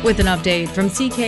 With an update from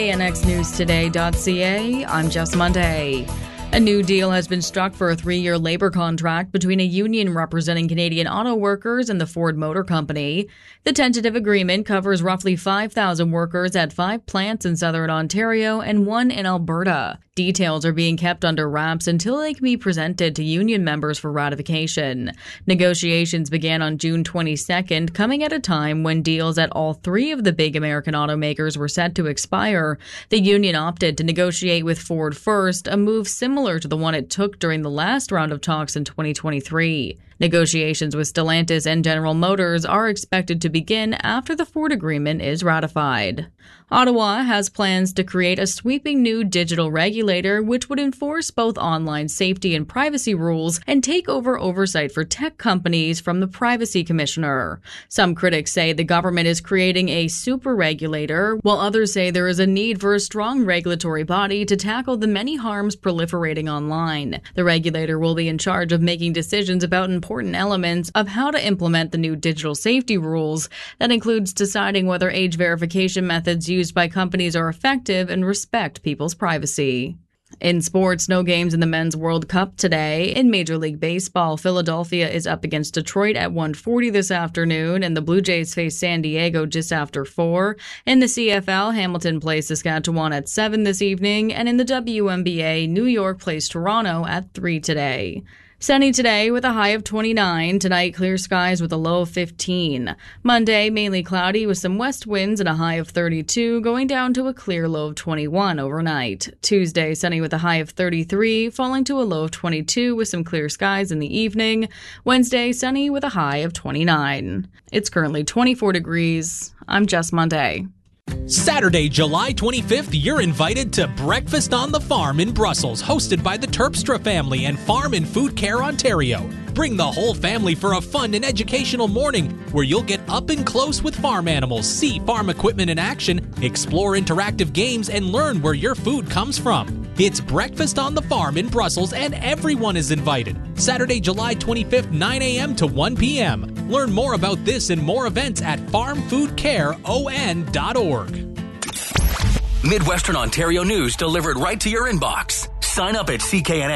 CKNXNewsToday.ca, I'm Jess Monday. A new deal has been struck for a 3-year labor contract between a union representing Canadian auto workers and the Ford Motor Company. The tentative agreement covers roughly 5,000 workers at 5 plants in southern Ontario and 1 in Alberta. Details are being kept under wraps until they can be presented to union members for ratification. Negotiations began on June 22nd, coming at a time when deals at all 3 of the big American automakers were set to expire. The union opted to negotiate with Ford first, a move similar to the one it took during the last round of talks in 2023. Negotiations with Stellantis and General Motors are expected to begin after the Ford agreement is ratified. Ottawa has plans to create a sweeping new digital regulator which would enforce both online safety and privacy rules and take over oversight for tech companies from the Privacy Commissioner. Some critics say the government is creating a super regulator, while others say there is a need for a strong regulatory body to tackle the many harms proliferating online. The regulator will be in charge of making decisions about important elements of how to implement the new digital safety rules. That includes deciding whether age verification methods used by companies are effective and respect people's privacy. In sports, no games in the Men's World Cup today. In Major League Baseball, Philadelphia is up against Detroit at 1:40 this afternoon, and the Blue Jays face San Diego just after 4. In the CFL, Hamilton plays Saskatchewan at 7 this evening, and in the WNBA, New York plays Toronto at 3 today. Sunny today with a high of 29. Tonight, clear skies with a low of 15. Monday, mainly cloudy with some west winds and a high of 32, going down to a clear low of 21 overnight. Tuesday, sunny with a high of 33, falling to a low of 22 with some clear skies in the evening. Wednesday, sunny with a high of 29. It's currently 24 degrees. I'm Jess Monday. Saturday, July 25th, you're invited to Breakfast on the Farm in Brussels, hosted by the Terpstra family and Farm and Food Care Ontario. Bring the whole family for a fun and educational morning where you'll get up and close with farm animals, see farm equipment in action, explore interactive games, and learn where your food comes from. It's Breakfast on the Farm in Brussels, and everyone is invited. Saturday, July 25th, 9 a.m. to 1 p.m. Learn more about this and more events at farmfoodcareon.org. Midwestern Ontario news delivered right to your inbox. Sign up at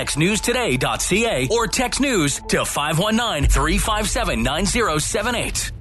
cknxnewstoday.ca or text news to 519-357-9078.